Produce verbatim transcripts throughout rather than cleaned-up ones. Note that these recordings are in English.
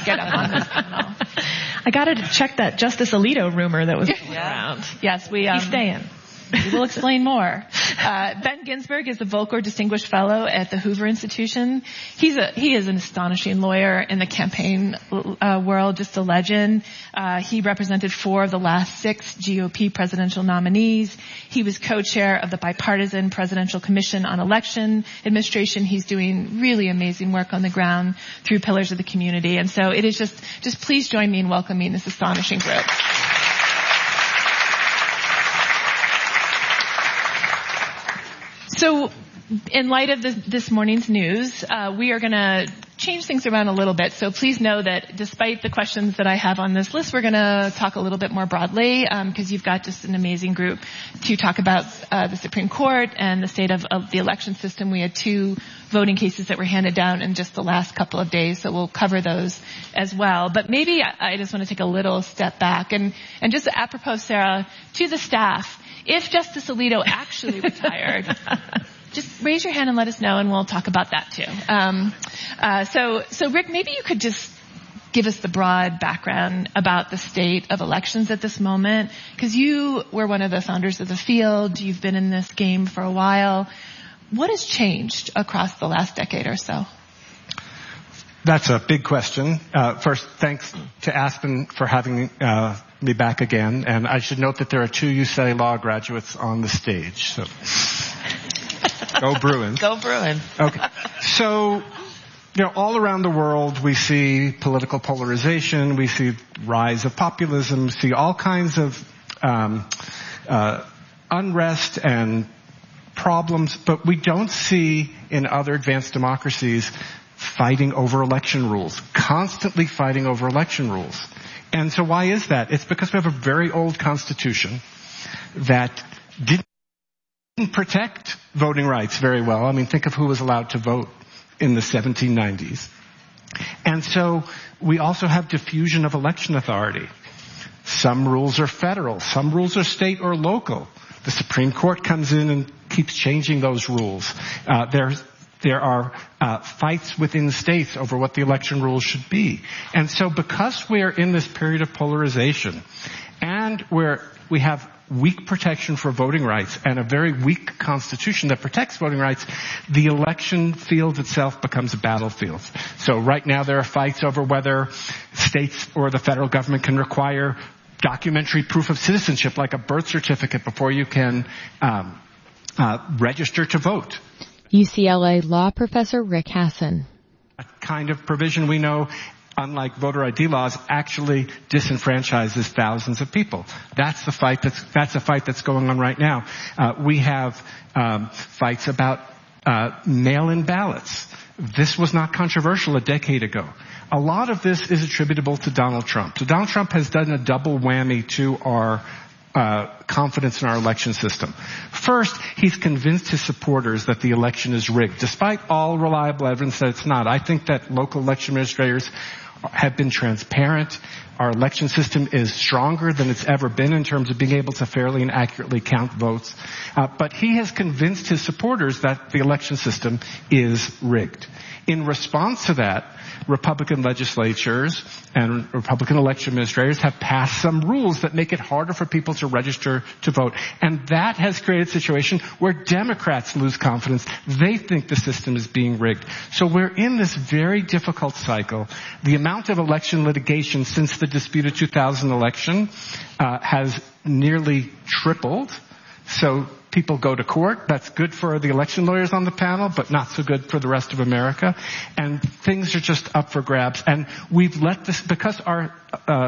get up on this panel. I got to check that Justice Alito rumor that was going yeah. around. Yes, we... Um, He's staying. We will explain more. Uh, Ben Ginsberg is the Volcker Distinguished Fellow at the Hoover Institution. He's a, he is an astonishing lawyer in the campaign uh, world, just a legend. Uh, he represented four of the last six G O P presidential nominees. He was co-chair of the Bipartisan Presidential Commission on Election Administration. He's doing really amazing work on the ground through Pillars of the Community. And so it is just, just please join me in welcoming this astonishing group. So in light of this, this morning's news, uh, we are going to change things around a little bit. So please know that despite the questions that I have on this list, we're going to talk a little bit more broadly because um, you've got just an amazing group to talk about uh, the Supreme Court and the state of, of the election system. We had two voting cases that were handed down in just the last couple of days, so we'll cover those as well. But maybe I, I just want to take a little step back and, and just apropos, Sarah, to the staff, if Justice Alito actually retired, just raise your hand and let us know, and we'll talk about that too. Um, uh, so, so Rick, maybe you could just give us the broad background about the state of elections at this moment, because you were one of the founders of the field. You've been in this game for a while. What has changed across the last decade or so? That's a big question. Uh, first, thanks to Aspen for having uh, me back again. And I should note that there are two U C L A law graduates on the stage. So, go Bruins. Go Bruins. Okay. So, you know, all around the world we see political polarization, we see rise of populism, we see all kinds of um, uh, unrest and problems, but we don't see in other advanced democracies fighting over election rules, constantly fighting over election rules. And so why is that? It's because we have a very old constitution that didn't protect voting rights very well. I mean, think of who was allowed to vote in the seventeen nineties. And so we also have diffusion of election authority. Some rules are federal, some rules are state or local. The Supreme Court comes in and keeps changing those rules. Uh, there's There are uh, fights within states over what the election rules should be. And so because we're in this period of polarization and where we have weak protection for voting rights and a very weak constitution that protects voting rights, the election field itself becomes a battlefield. So right now there are fights over whether states or the federal government can require documentary proof of citizenship like a birth certificate before you can um, uh, register to vote. U C L A law professor Rick Hasen. A kind of provision we know, unlike voter I D laws, actually disenfranchises thousands of people. That's the fight that's, that's a fight that's going on right now. Uh, we have um, fights about uh, mail-in ballots. This was not controversial a decade ago. A lot of this is attributable to Donald Trump. So Donald Trump has done a double whammy to our Uh, confidence in our election system. First, he's convinced his supporters that the election is rigged, despite all reliable evidence that it's not. I think that local election administrators have been transparent. Our election system is stronger than it's ever been in terms of being able to fairly and accurately count votes. Uh, but he has convinced his supporters that the election system is rigged. In response to that, Republican legislatures and Republican election administrators have passed some rules that make it harder for people to register to vote. And that has created a situation where Democrats lose confidence. They think the system is being rigged. So we're in this very difficult cycle. The amount of election litigation since the disputed two thousand election uh, has nearly tripled. So people go to court. That's good for the election lawyers on the panel, but not so good for the rest of America. And things are just up for grabs. And we've let this, because our uh,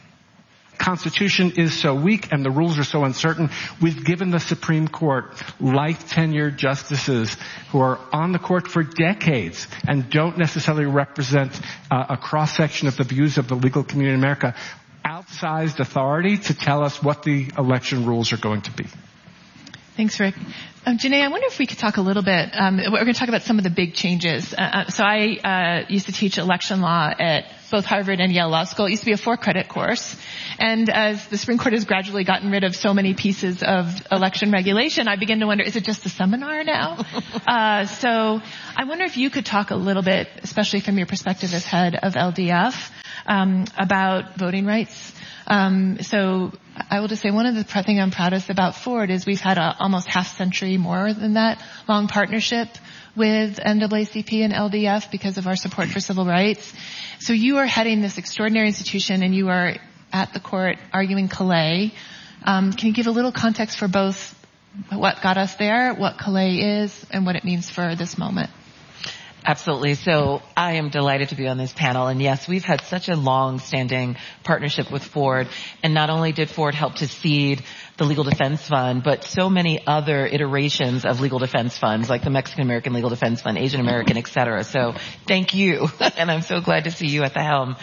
Constitution is so weak and the rules are so uncertain, we've given the Supreme Court life-tenured justices who are on the court for decades and don't necessarily represent uh, a cross-section of the views of the legal community in America, outsized authority to tell us what the election rules are going to be. Thanks, Rick. Um, Janae, I wonder if we could talk a little bit. Um, we're going to talk about some of the big changes. Uh, so I uh, used to teach election law at both Harvard and Yale Law School. It used to be a four-credit course. And as the Supreme Court has gradually gotten rid of so many pieces of election regulation, I begin to wonder, is it just a seminar now? uh, so I wonder if you could talk a little bit, especially from your perspective as head of L D F, um, about voting rights. Um, so I will just say one of the things I'm proudest about Ford is we've had a almost half century more than that long partnership with N double A C P and L D F because of our support for civil rights. So you are heading this extraordinary institution and you are at the court arguing Calais. Um, can you give a little context for both what got us there, what Calais is, and what it means for this moment? Absolutely. So I am delighted to be on this panel. And yes, we've had such a long-standing partnership with Ford. And not only did Ford help to seed the Legal Defense Fund, but so many other iterations of legal defense funds, like the Mexican American Legal Defense Fund, Asian American, et cetera. So thank you. And I'm so glad to see you at the helm.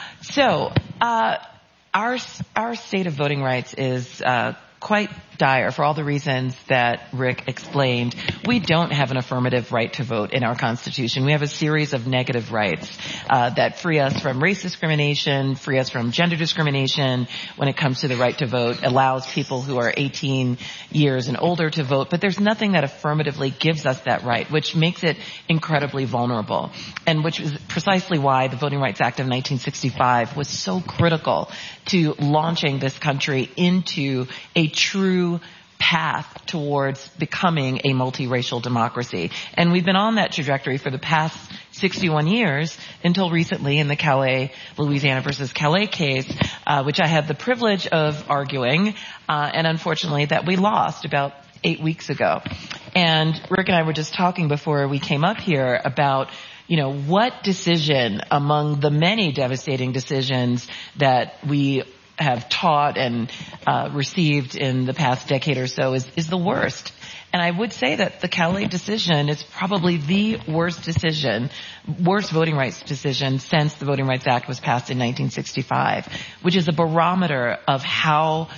So, uh, our, our state of voting rights is, uh, quite dire for all the reasons that Rick explained. We don't have an affirmative right to vote in our Constitution. We have a series of negative rights uh, that free us from race discrimination, free us from gender discrimination when it comes to the right to vote, allows people who are eighteen years and older to vote, but there's nothing that affirmatively gives us that right, which makes it incredibly vulnerable, and which is precisely why the Voting Rights Act of nineteen sixty-five was so critical to launching this country into a true path towards becoming a multiracial democracy. And we've been on that trajectory for the past sixty-one years until recently in the Calais, Louisiana versus Calais case, uh, which I had the privilege of arguing, uh, and unfortunately that we lost about eight weeks ago. And Rick and I were just talking before we came up here about you know, what decision among the many devastating decisions that we have taught and uh, received in the past decade or so is, is the worst. And I would say that the Calais decision is probably the worst decision, worst voting rights decision since the Voting Rights Act was passed in nineteen sixty-five, which is a barometer of how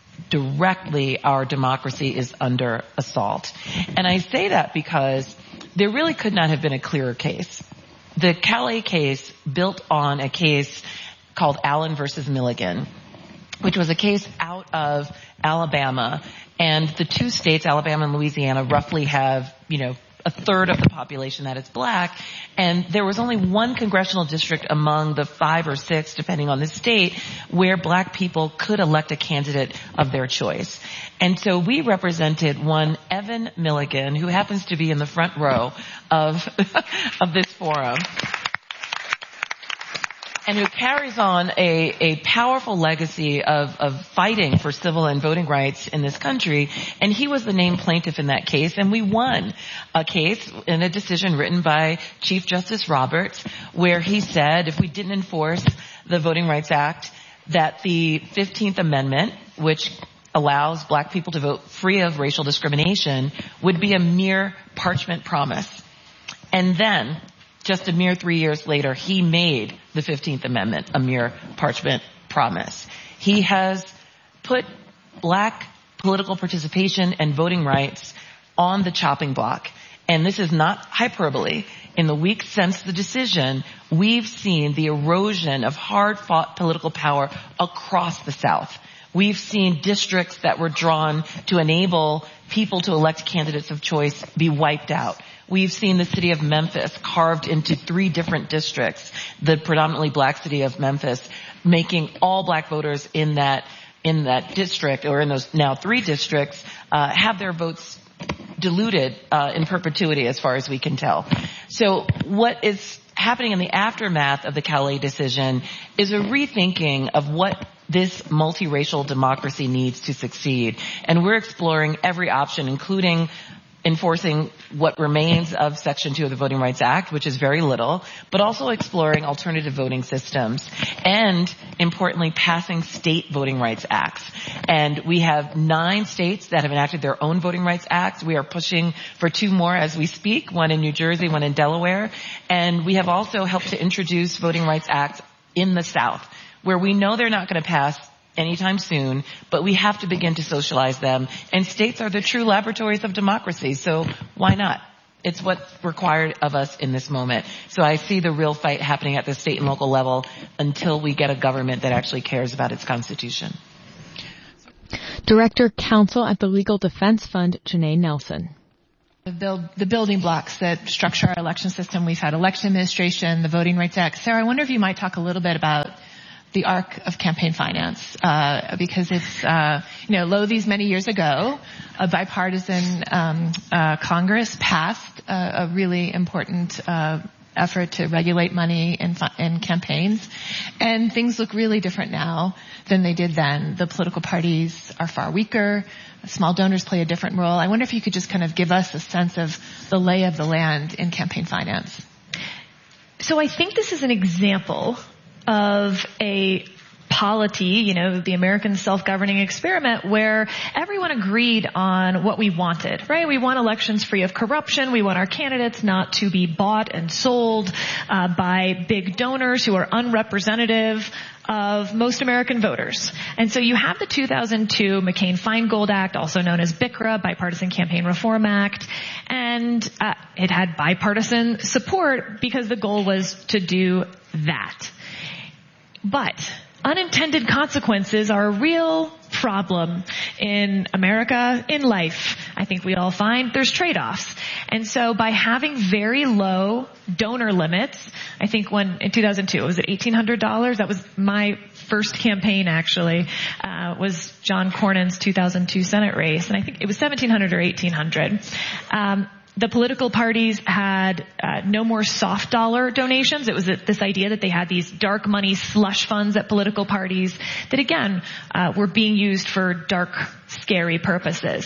directly our democracy is under assault. And I say that because there really could not have been a clearer case. The Calais case built on a case called Allen versus Milligan, which was a case out of Alabama. And the two states, Alabama and Louisiana, roughly have, you know, a third of the population that is black. And there was only one congressional district among the five or six, depending on the state, where black people could elect a candidate of their choice. And so we represented one Evan Milligan, who happens to be in the front row of, of this forum, and who carries on a, a powerful legacy of, of fighting for civil and voting rights in this country. And he was the named plaintiff in that case, and we won a case in a decision written by Chief Justice Roberts, where he said if we didn't enforce the Voting Rights Act, that the fifteenth Amendment, which allows black people to vote free of racial discrimination, would be a mere parchment promise. And then, just a mere three years later, he made the fifteenth Amendment a mere parchment promise. He has put black political participation and voting rights on the chopping block. And this is not hyperbole. In the weeks since the decision, we've seen the erosion of hard-fought political power across the South. We've seen districts that were drawn to enable people to elect candidates of choice be wiped out. We've seen the city of Memphis carved into three different districts, the predominantly black city of Memphis, making all black voters in that in that district, or in those now three districts, uh, have their votes diluted uh, in perpetuity as far as we can tell. So what is happening in the aftermath of the Calais decision is a rethinking of what this multiracial democracy needs to succeed. And we're exploring every option, including enforcing what remains of Section two of the Voting Rights Act, which is very little, but also exploring alternative voting systems and, importantly, passing state voting rights acts. And we have nine states that have enacted their own voting rights acts. We are pushing for two more as we speak, one in New Jersey, one in Delaware. And we have also helped to introduce voting rights acts in the South, where we know they're not going to pass anytime soon, but we have to begin to socialize them. And states are the true laboratories of democracy, so why not? It's what's required of us in this moment. So I see the real fight happening at the state and local level until we get a government that actually cares about its Constitution. Director Counsel at the Legal Defense Fund, Janae Nelson. The, build, the building blocks that structure our election system. We've had election administration, the Voting Rights Act. Sarah, I wonder if you might talk a little bit about the arc of campaign finance, uh, because it's, uh, you know, lo these many years ago, a bipartisan um, uh, Congress passed uh, a really important uh, effort to regulate money in, in campaigns, and things look really different now than they did then. The political parties are far weaker. Small donors play a different role. I wonder if you could just kind of give us a sense of the lay of the land in campaign finance. So I think this is an example of a polity, you know, the American self-governing experiment, where everyone agreed on what we wanted, right? We want elections free of corruption. We want our candidates not to be bought and sold uh, by big donors who are unrepresentative of most American voters. And so you have the two thousand two McCain-Feingold Act, also known as B I C R A, Bipartisan Campaign Reform Act, and uh, it had bipartisan support because the goal was to do that. But unintended consequences are a real problem in America, in life. I think we all find there's trade-offs. And so by having very low donor limits, I think when, in two thousand two, was it eighteen hundred dollars? That was my first campaign, actually, uh, was John Cornyn's two thousand two Senate race. And I think it was seventeen hundred or eighteen hundred. Um, The political parties had uh, no more soft dollar donations. It was a, this idea that they had these dark money slush funds at political parties that, again, uh, were being used for dark, scary purposes.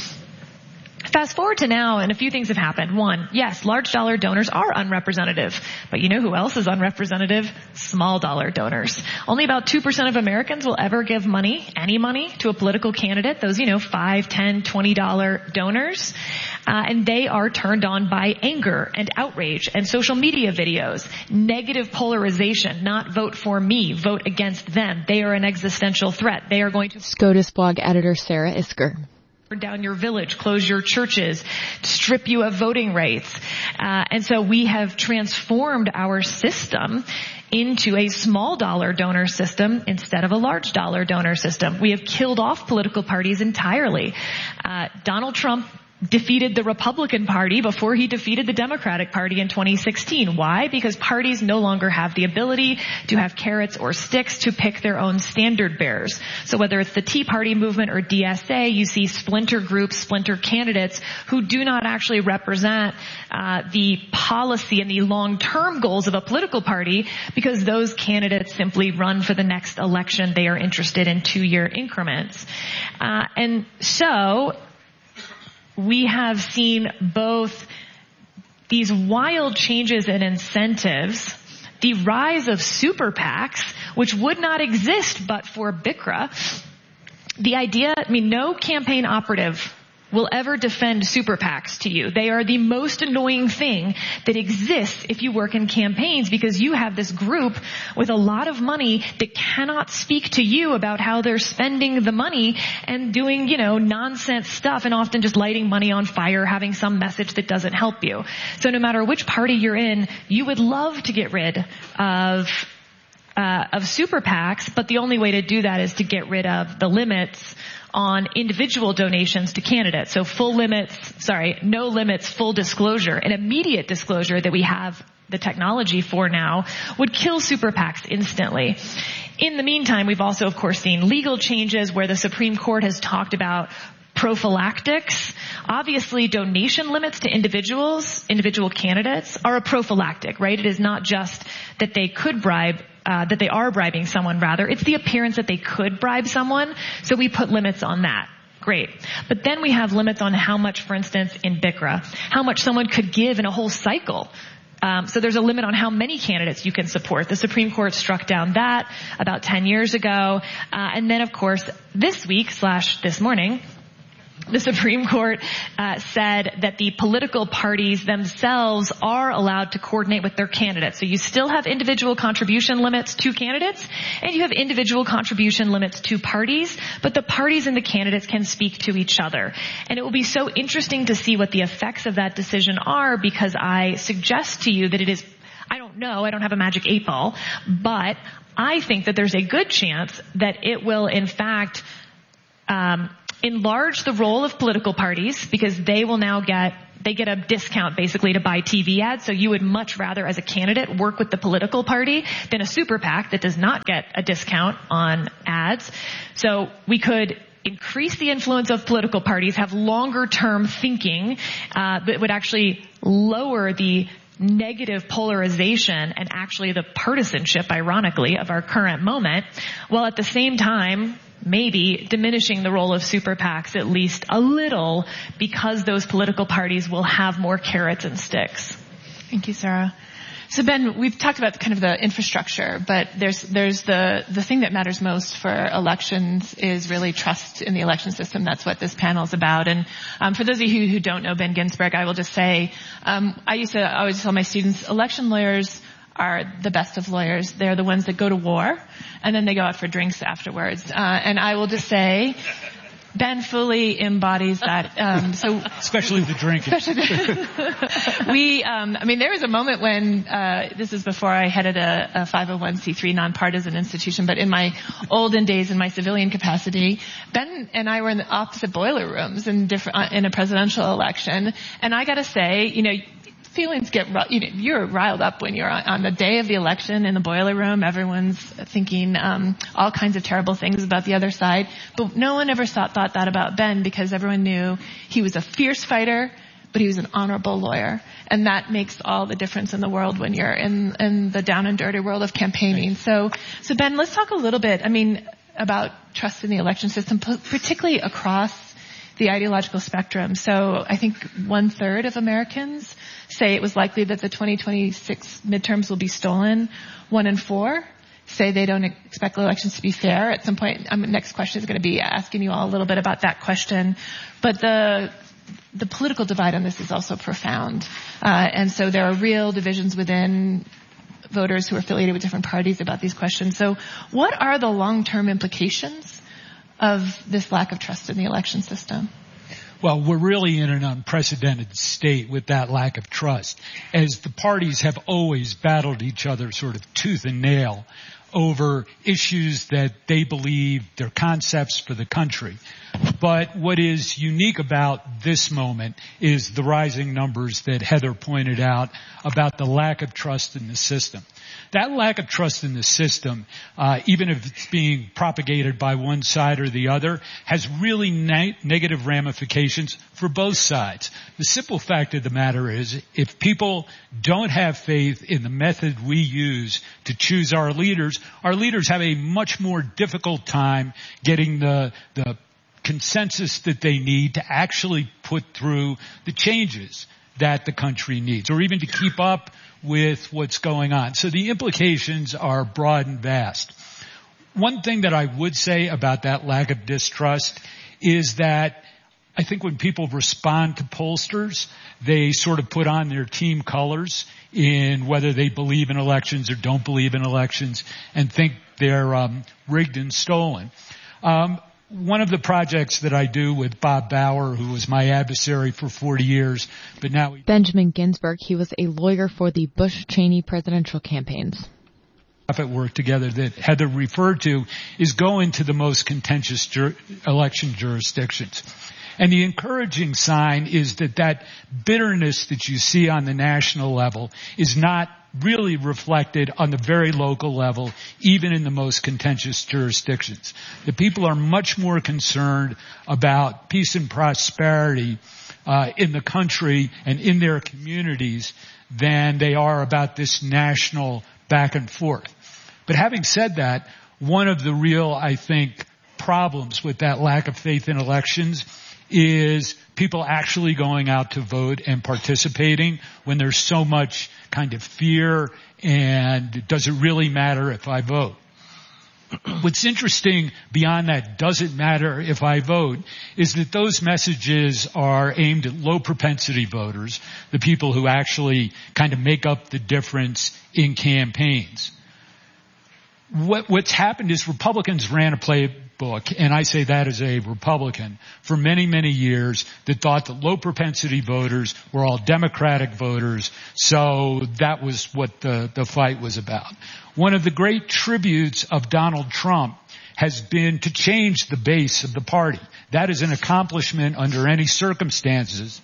Fast forward to now, and a few things have happened. One, yes, large dollar donors are unrepresentative. But you know who else is unrepresentative? Small dollar donors. Only about two percent of Americans will ever give money, any money, to a political candidate. Those, you know, five, ten, twenty dollar donors. Uh, and they are turned on by anger and outrage and social media videos, negative polarization, not vote for me, vote against them. They are an existential threat. They are going to... SCOTUS blog editor Sarah Isker. Down your village, close your churches, strip you of voting rights. Uh, and so we have transformed our system into a small dollar donor system instead of a large dollar donor system. We have killed off political parties entirely. Uh, Donald Trump defeated the Republican Party before he defeated the Democratic Party in twenty sixteen. Why? Because parties no longer have the ability to have carrots or sticks to pick their own standard bearers. So whether it's the Tea Party movement or D S A, you see splinter groups, splinter candidates who do not actually represent uh, the policy and the long-term goals of a political party, because those candidates simply run for the next election. They are interested in two-year increments. Uh, and so we have seen both these wild changes in incentives, the rise of super PACs, which would not exist but for B I C R A. The idea, I mean, no campaign operative will ever defend super PACs to you. They are the most annoying thing that exists if you work in campaigns, because you have this group with a lot of money that cannot speak to you about how they're spending the money and doing, you know, nonsense stuff, and often just lighting money on fire, having some message that doesn't help you. So no matter which party you're in, you would love to get rid of uh, of super PACs, but the only way to do that is to get rid of the limits on individual donations to candidates. So full limits, sorry, no limits, full disclosure, and immediate disclosure that we have the technology for now would kill super PACs instantly. In the meantime, we've also, of course, seen legal changes where the Supreme Court has talked about prophylactics. Obviously, donation limits to individuals, individual candidates, are a prophylactic, right? It is not just that they could bribe Uh, that they are bribing someone, rather. It's the appearance that they could bribe someone, so we put limits on that. Great. But then we have limits on how much, for instance, in B I C R A, how much someone could give in a whole cycle. Um, so there's a limit on how many candidates you can support. The Supreme Court struck down that about ten years ago. Uh, and then, of course, this week slash this morning, the Supreme Court uh, said that the political parties themselves are allowed to coordinate with their candidates. So you still have individual contribution limits to candidates, and you have individual contribution limits to parties, but the parties and the candidates can speak to each other. And it will be so interesting to see what the effects of that decision are, because I suggest to you that it is, I don't know, I don't have a magic eight ball, but I think that there's a good chance that it will, in fact, um, enlarge the role of political parties, because they will now get they get a discount basically to buy T V ads. So you would much rather, as a candidate, work with the political party than a super PAC that does not get a discount on ads. So we could increase the influence of political parties, have longer term thinking, uh, that would actually lower the negative polarization and actually the partisanship, ironically, of our current moment, while at the same time maybe diminishing the role of super PACs at least a little, because those political parties will have more carrots and sticks. Thank you, Sarah. So Ben, we've talked about kind of the infrastructure, but there's there's the the thing that matters most for elections is really trust in the election system. That's what this panel is about. And um, for those of you who don't know Ben Ginsberg, I will just say um, I used to always tell my students, election lawyers are the best of lawyers. They're the ones that go to war and then they go out for drinks afterwards. Uh, and I will just say, Ben fully embodies that. Um, so especially the drinking. Especially the we, um, I mean, there was a moment when uh, this is before I headed a, a five oh one c three nonpartisan institution, but in my olden days, in my civilian capacity, Ben and I were in the opposite boiler rooms in different uh, in a presidential election, and I got to say, you know. Feelings get, you know, you're riled up when you're on, on the day of the election in the boiler room. Everyone's thinking um, all kinds of terrible things about the other side. But no one ever thought, thought that about Ben, because everyone knew he was a fierce fighter, but he was an honorable lawyer. And that makes all the difference in the world when you're in, in the down and dirty world of campaigning. So, so Ben, let's talk a little bit, I mean, about trust in the election system, particularly across the ideological spectrum. So I think one third of Americans say it was likely that the twenty twenty-six midterms will be stolen. One in four say they don't expect elections to be fair. At some point, um, next question is going to be asking you all a little bit about that question. But the the political divide on this is also profound. Uh, and so there are real divisions within voters who are affiliated with different parties about these questions. So what are the long-term implications of this lack of trust in the election system? Well, we're really in an unprecedented state with that lack of trust, as the parties have always battled each other sort of tooth and nail over issues that they believe they're concepts for the country. But what is unique about this moment is the rising numbers that Heather pointed out about the lack of trust in the system. That lack of trust in the system, uh, even if it's being propagated by one side or the other, has really ne- negative ramifications for both sides. The simple fact of the matter is, if people don't have faith in the method we use to choose our leaders, our leaders have a much more difficult time getting the, the consensus that they need to actually put through the changes that the country needs, or even to keep up with what's going on. So the implications are broad and vast. One thing that I would say about that lack of distrust is that I think when people respond to pollsters, they sort of put on their team colors in whether they believe in elections or don't believe in elections and think they're um, rigged and stolen. Um, One of the projects that I do with Bob Bauer, who was my adversary for forty years, but now... He- Benjamin Ginsberg, he was a lawyer for the Bush-Cheney presidential campaigns. ...work together that Heather referred to is go into the most contentious jur- election jurisdictions. And the encouraging sign is that that bitterness that you see on the national level is not really reflected on the very local level, even in the most contentious jurisdictions. The people are much more concerned about peace and prosperity uh, in the country and in their communities than they are about this national back and forth. But having said that, one of the real, I think, problems with that lack of faith in elections is people actually going out to vote and participating when there's so much kind of fear and does it really matter if I vote? What's interesting beyond that does it matter if I vote is that those messages are aimed at low propensity voters, the people who actually kind of make up the difference in campaigns. What, what's happened is Republicans ran a playbook, and I say that as a Republican, for many, many years that thought that low propensity voters were all Democratic voters, so that was what the, the fight was about. One of the great tributes of Donald Trump has been to change the base of the party. That is an accomplishment under any circumstances.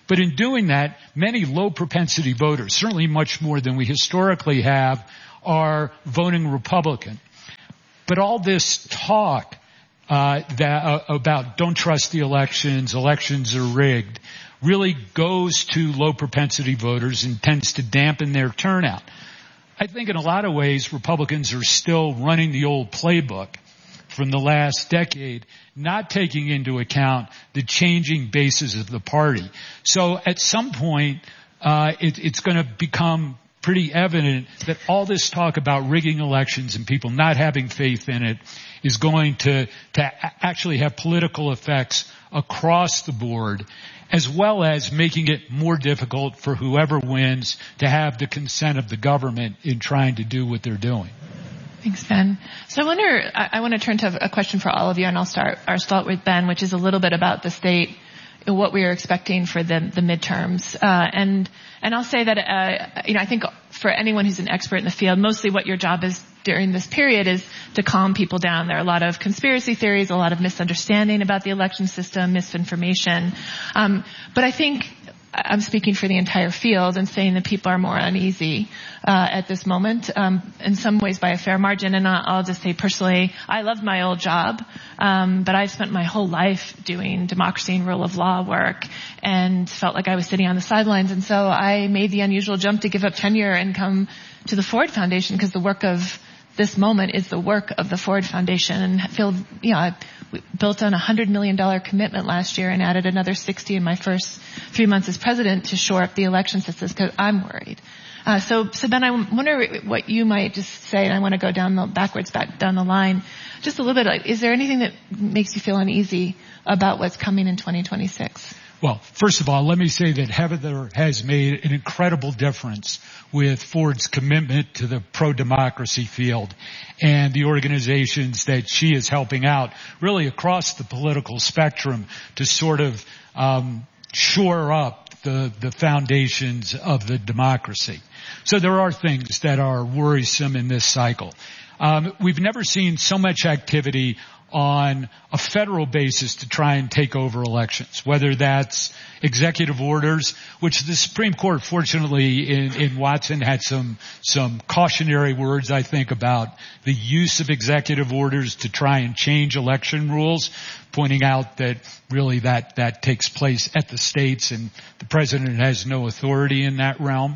But in doing that, many low propensity voters, certainly much more than we historically have, are voting Republican. But all this talk uh, that, uh, about don't trust the elections, elections are rigged, really goes to low propensity voters and tends to dampen their turnout. I think in a lot of ways Republicans are still running the old playbook from the last decade, not taking into account the changing bases of the party. So at some point, uh, it, it's going to become pretty evident that all this talk about rigging elections and people not having faith in it is going to, to actually have political effects across the board, as well as making it more difficult for whoever wins to have the consent of the government in trying to do what they're doing. Thanks, Ben. So I wonder, I, I want to turn to a question for all of you, and I'll start, I'll start with Ben, which is a little bit about the state, what we are expecting for the, the midterms. Uh, and, and I'll say that, uh, you know, I think for anyone who's an expert in the field, mostly what your job is during this period is to calm people down. There are a lot of conspiracy theories, a lot of misunderstanding about the election system, misinformation. Um, but I think I'm speaking for the entire field and saying that people are more uneasy uh, at this moment, um, in some ways by a fair margin. And I'll just say personally, I loved my old job, um, but I've spent my whole life doing democracy and rule of law work and felt like I was sitting on the sidelines. And so I made the unusual jump to give up tenure and come to the Ford Foundation, because the work of this moment is the work of the Ford Foundation, and feel, you know, I built on a hundred million dollar commitment last year and added another sixty in my first three months as president to shore up the election systems, because I'm worried. Uh, so, so Ben, I wonder what you might just say, and I want to go down the backwards back down the line, just a little bit. Like, is there anything that makes you feel uneasy about what's coming in twenty twenty-six? Well, first of all, let me say that Heather has made an incredible difference with Ford's commitment to the pro-democracy field and the organizations that she is helping out really across the political spectrum to sort of um, shore up the, the foundations of the democracy. So there are things that are worrisome in this cycle. Um, we've never seen so much activity on a federal basis to try and take over elections, whether that's executive orders, which the Supreme Court, fortunately, in, in Watson had some, some cautionary words, I think, about the use of executive orders to try and change election rules, pointing out that really that, that takes place at the states and the president has no authority in that realm.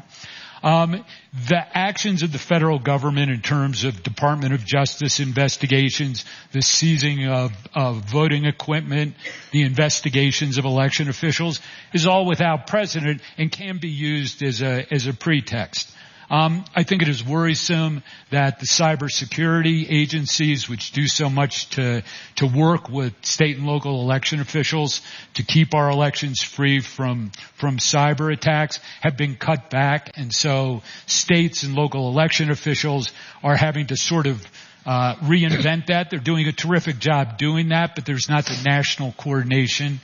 Um, the actions of the federal government in terms of Department of Justice investigations, the seizing of, of voting equipment, the investigations of election officials is all without precedent and can be used as a, as a pretext. Um, I think it is worrisome that the cybersecurity agencies, which do so much to, to work with state and local election officials to keep our elections free from, from cyber attacks, have been cut back. And so states and local election officials are having to sort of uh, reinvent that. They're doing a terrific job doing that, but there's not the national coordination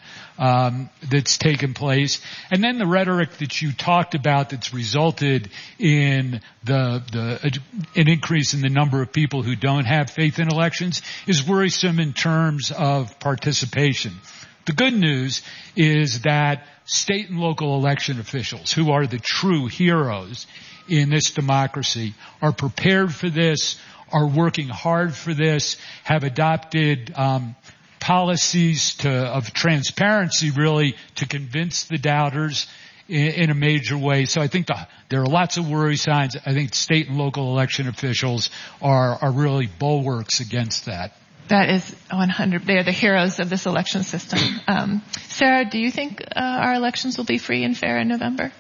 um that's taken place. And then the rhetoric that you talked about that's resulted in the the an increase in the number of people who don't have faith in elections is worrisome in terms of participation. The good news is that state and local election officials, who are the true heroes in this democracy, are prepared for this, are working hard for this, have adopted um policies to, of transparency, really, to convince the doubters in, in a major way. So I think the, there are lots of worry signs. I think state and local election officials are, are really bulwarks against that. That is one hundred. They are the heroes of this election system. Um, Sarah, do you think uh, our elections will be free and fair in November?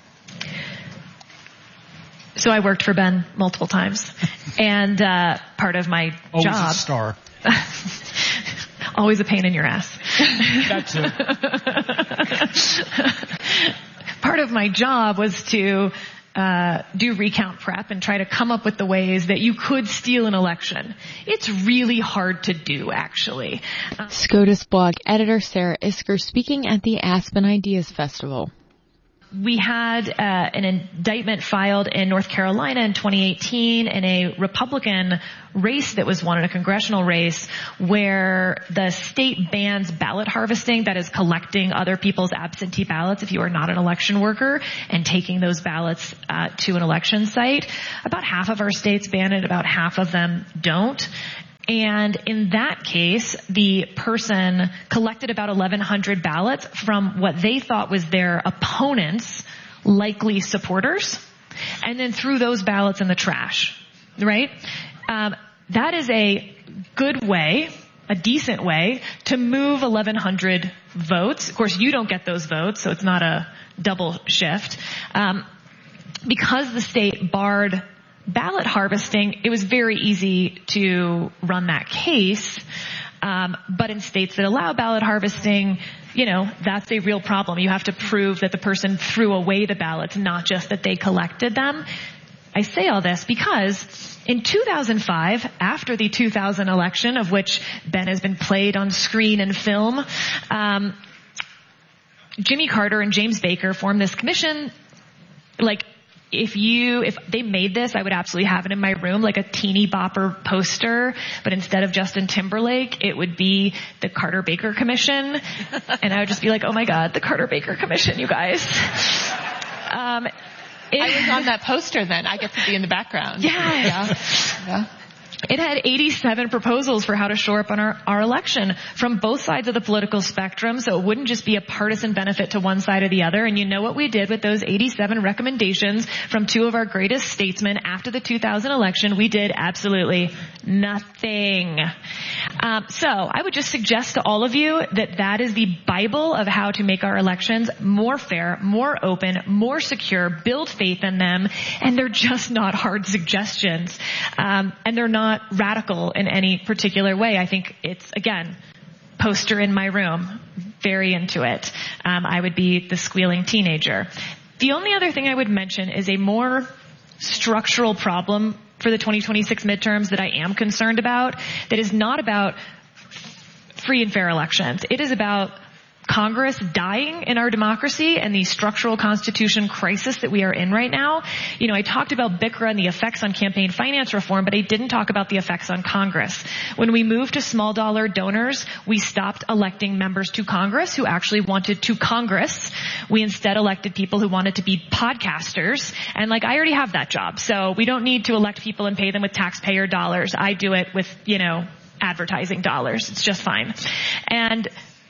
So I worked for Ben multiple times, and uh, part of my Always job. Always a star. Always a pain in your ass. That's it. Part of my job was to uh do recount prep and try to come up with the ways that you could steal an election. It's really hard to do, actually. Uh, SCOTUS blog editor Sarah Isker speaking at the Aspen Ideas Festival. we had uh, an indictment filed in North Carolina in twenty eighteen in a Republican race that was won in a congressional race where the state bans ballot harvesting, that is collecting other people's absentee ballots if you are not an election worker and taking those ballots uh, to an election site. About half of our states ban it, about half of them don't. And in that case, the person collected about eleven hundred ballots from what they thought was their opponent's likely supporters, and then threw those ballots in the trash, right? Um, that is a good way, a decent way, to move eleven hundred votes. Of course, you don't get those votes, so it's not a double shift. Um, because the state barred ballot harvesting, it was very easy to run that case. Um, but in states that allow ballot harvesting, you know, that's a real problem. You have to prove that the person threw away the ballots, not just that they collected them. I say all this because in two thousand five, after the two thousand election, of which Ben has been played on screen and film, um, Jimmy Carter and James Baker formed this commission. Like, If you, if they made this, I would absolutely have it in my room, like a teeny bopper poster, but instead of Justin Timberlake, it would be the Carter Baker Commission. And I would just be like, oh my God, the Carter Baker Commission, you guys. Um, it, I was on that poster then. I get to be in the background. Yeah. Yeah. Yeah. It had eighty-seven proposals for how to shore up on our, our election from both sides of the political spectrum, so it wouldn't just be a partisan benefit to one side or the other. And you know what we did with those eighty-seven recommendations from two of our greatest statesmen after the two thousand election? We did absolutely nothing. Um, so I would just suggest to all of you that that is the Bible of how to make our elections more fair, more open, more secure, build faith in them, and they're just not hard suggestions. Um, and they're not radical in any particular way. I think it's, again, poster in my room, very into it. Um, I would be the squealing teenager. The only other thing I would mention is a more structural problem for the twenty twenty-six midterms that I am concerned about, that is not about free and fair elections. It is about Congress dying in our democracy and the structural constitution crisis that we are in right now. You know, I talked about B I C R A and the effects on campaign finance reform, but I didn't talk about the effects on Congress. When we moved to small dollar donors, we stopped electing members to Congress who actually wanted to Congress. We instead elected people who wanted to be podcasters. And like, I already have that job, so we don't need to elect people and pay them with taxpayer dollars. I do it with, you know, advertising dollars. It's just fine. And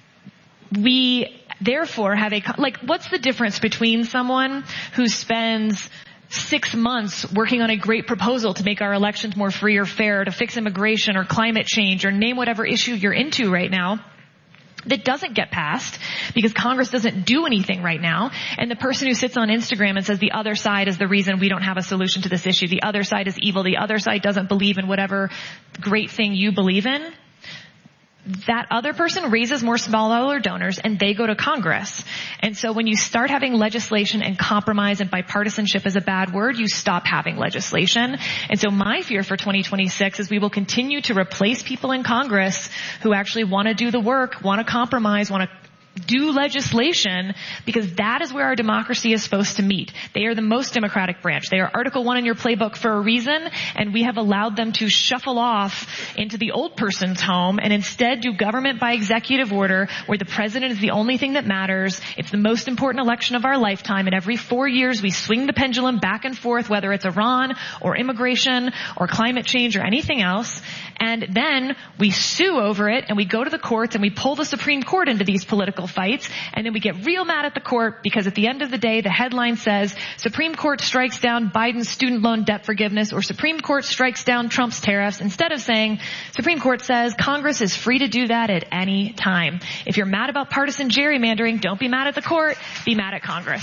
we therefore have a, like, what's the difference between someone who spends six months working on a great proposal to make our elections more free or fair, to fix immigration or climate change or name whatever issue you're into right now, that doesn't get passed because Congress doesn't do anything right now, and the person who sits on Instagram and says the other side is the reason we don't have a solution to this issue, the other side is evil, the other side doesn't believe in whatever great thing you believe in, that other person raises more small dollar donors and they go to Congress. And so when you start having legislation and compromise, and bipartisanship is a bad word, you stop having legislation. And so my fear for twenty twenty-six is we will continue to replace people in Congress who actually want to do the work, want to compromise, want to do legislation, because that is where our democracy is supposed to meet. They are the most democratic branch. They are Article one in your playbook for a reason, and we have allowed them to shuffle off into the old person's home and instead do government by executive order, where the president is the only thing that matters. It's the most important election of our lifetime, and every four years we swing the pendulum back and forth, whether it's Iran or immigration or climate change or anything else, and then we sue over it, and we go to the courts and we pull the Supreme Court into these political fights, and then we get real mad at the court because at the end of the day the headline says Supreme Court strikes down Biden's student loan debt forgiveness, or Supreme Court strikes down Trump's tariffs, instead of saying Supreme Court says Congress is free to do that at any time. If you're mad about partisan gerrymandering, don't be mad at the court, be mad at Congress.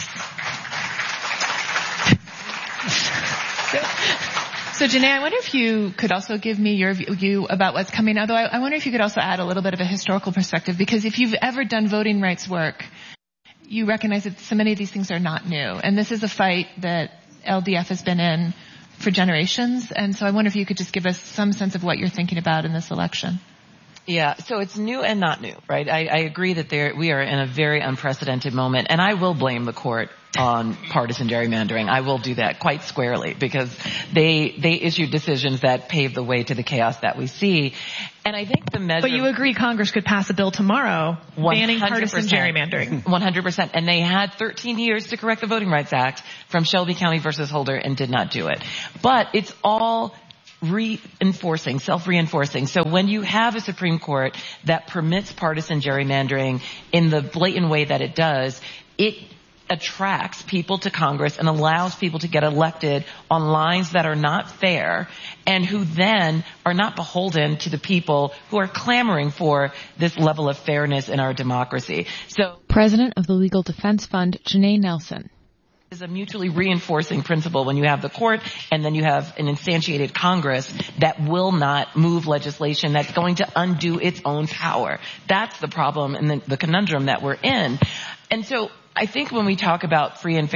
So, Janae, I wonder if you could also give me your view about what's coming. Although I, I wonder if you could also add a little bit of a historical perspective, because if you've ever done voting rights work, you recognize that so many of these things are not new. And this is a fight that L D F has been in for generations. And so I wonder if you could just give us some sense of what you're thinking about in this election. Yeah, so it's new and not new, right? I, I agree that there, we are in a very unprecedented moment, and I will blame the court on partisan gerrymandering. I will do that quite squarely because they they issued decisions that paved the way to the chaos that we see. And I think the measure... But you agree Congress could pass a bill tomorrow banning partisan gerrymandering. one hundred percent. And they had thirteen years to correct the Voting Rights Act from Shelby County versus Holder and did not do it. But it's all reinforcing, self-reinforcing. So when you have a Supreme Court that permits partisan gerrymandering in the blatant way that it does, it attracts people to Congress and allows people to get elected on lines that are not fair and who then are not beholden to the people who are clamoring for this level of fairness in our democracy. So, President of the Legal Defense Fund, Janae Nelson. Is a mutually reinforcing principle when you have the court and then you have an instantiated Congress that will not move legislation that's going to undo its own power. That's the problem and the, the conundrum that we're in. And so I think when we talk about free and fair